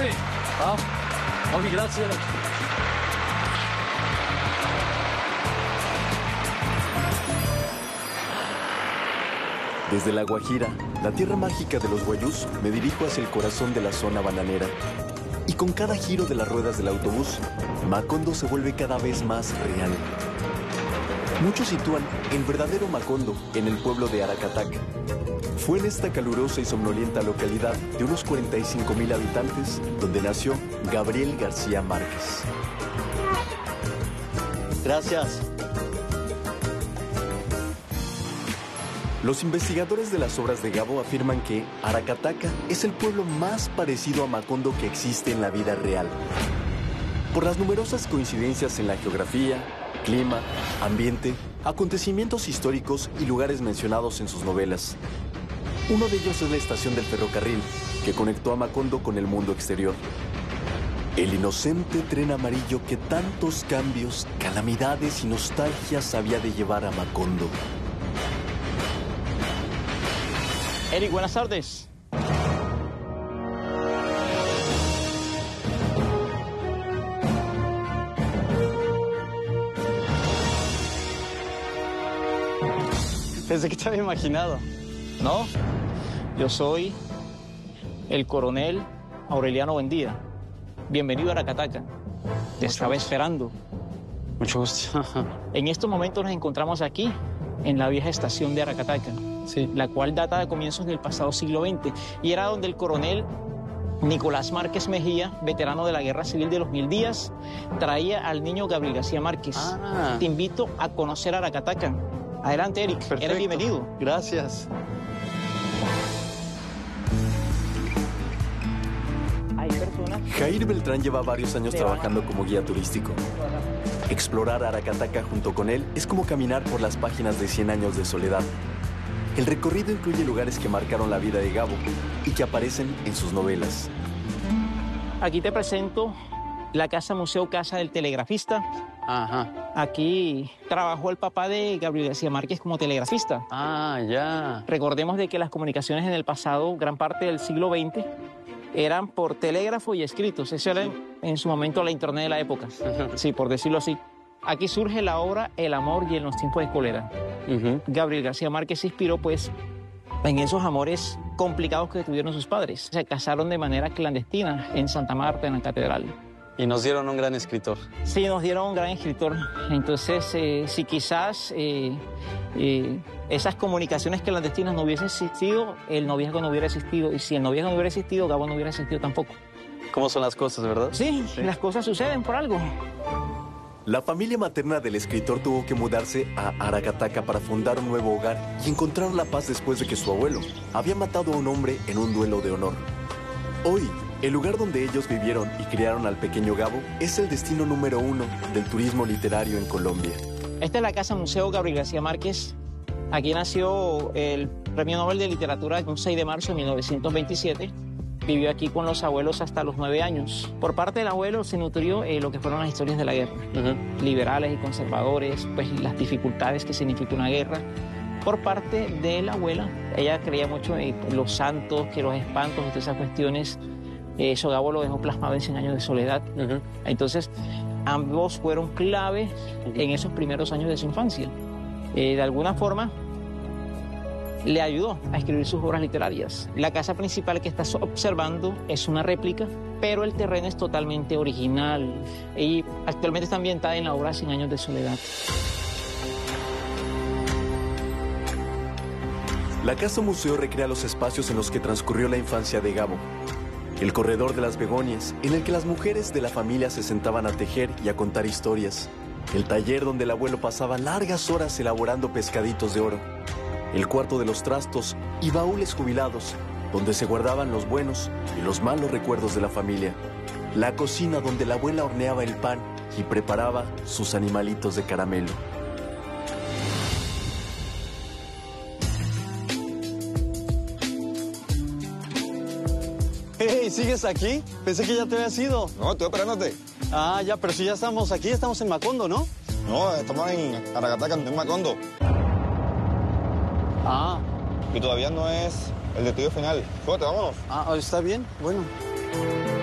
grazie. Desde La Guajira, la tierra mágica de los guayús, me dirijo hacia el corazón de la zona bananera. Y con cada giro de las ruedas del autobús, Macondo se vuelve cada vez más real. Muchos sitúan el verdadero Macondo en el pueblo de Aracataca. Fue en esta calurosa y somnolienta localidad de unos 45,000 habitantes donde nació Gabriel García Márquez. Gracias. Los investigadores de las obras de Gabo afirman que Aracataca es el pueblo más parecido a Macondo que existe en la vida real. Por las numerosas coincidencias en la geografía, clima, ambiente, acontecimientos históricos y lugares mencionados en sus novelas. Uno de ellos es la estación del ferrocarril, que conectó a Macondo con el mundo exterior. El inocente tren amarillo que tantos cambios, calamidades y nostalgias había de llevar a Macondo. Eric, buenas tardes. Pensé que te había imaginado. No, yo soy el coronel Aureliano Buendía. Bienvenido a Aracataca. Te estaba esperando. Mucho gusto. En estos momentos nos encontramos aquí, en la vieja estación de Aracataca, Sí. la cual data de comienzos del pasado siglo XX, y era donde el coronel Nicolás Márquez Mejía, veterano de la Guerra Civil de los Mil Días, traía al niño Gabriel García Márquez. Te invito a conocer Aracataca. Adelante, Eric. Perfecto. Eres bienvenido. Gracias. Hay personas... Jair Beltrán lleva varios años trabajando como guía turístico. Explorar Aracataca junto con él es como caminar por las páginas de 100 años de soledad. El recorrido incluye lugares que marcaron la vida de Gabo y que aparecen en sus novelas. Aquí te presento la Casa Museo Casa del Telegrafista. Ajá. Aquí trabajó el papá de Gabriel García Márquez como telegrafista. Ah, ya. Recordemos de que las comunicaciones en el pasado, gran parte del siglo XX, eran por telégrafo y escritos. Eso era en su momento la internet de la época. Sí, por decirlo así. Aquí surge la obra El amor y en los tiempos de cólera. Gabriel García Márquez se inspiró, pues, en esos amores complicados que tuvieron sus padres. Se casaron de manera clandestina en Santa Marta, en la catedral. Y nos dieron un gran escritor. Sí, nos dieron un gran escritor. Entonces, si quizás esas comunicaciones clandestinas no hubiesen existido, el noviazgo no hubiera existido. Y si el noviazgo no hubiera existido, Gabo no hubiera existido tampoco. ¿Cómo son las cosas, verdad? Sí, las cosas suceden por algo. La familia materna del escritor tuvo que mudarse a Aracataca para fundar un nuevo hogar y encontrar la paz después de que su abuelo había matado a un hombre en un duelo de honor. Hoy, el lugar donde ellos vivieron y criaron al pequeño Gabo es el destino número 1 del turismo literario en Colombia. Esta es la Casa Museo Gabriel García Márquez. Aquí nació el Premio Nobel de Literatura un 6 de marzo de 1927. Vivió aquí con los abuelos hasta los 9 años. Por parte del abuelo se nutrió lo que fueron las historias de la guerra. Liberales y conservadores, pues las dificultades que significa una guerra. Por parte de la abuela, ella creía mucho en los santos, que los espantos y todas esas cuestiones. Eso Gabo lo dejó plasmado en 100 años de soledad. Entonces, ambos fueron clave en esos primeros años de su infancia. De alguna forma, le ayudó a escribir sus obras literarias. La casa principal que estás observando es una réplica, pero el terreno es totalmente original y actualmente está ambientada en la obra 100 años de soledad. La Casa Museo recrea los espacios en los que transcurrió la infancia de Gabo. El corredor de las begonias, en el que las mujeres de la familia se sentaban a tejer y a contar historias. El taller donde el abuelo pasaba largas horas elaborando pescaditos de oro. El cuarto de los trastos y baúles jubilados, donde se guardaban los buenos y los malos recuerdos de la familia. La cocina donde la abuela horneaba el pan y preparaba sus animalitos de caramelo. Hey, ¿sigues aquí? Pensé que ya te habías ido. No, estoy esperándote. Ah, ya, pero si ya estamos aquí, estamos en Macondo, ¿no? No, estamos en Aracataca, en Macondo. Ah, Y todavía no es el destino final. Fíjate, vámonos. está bien, bueno.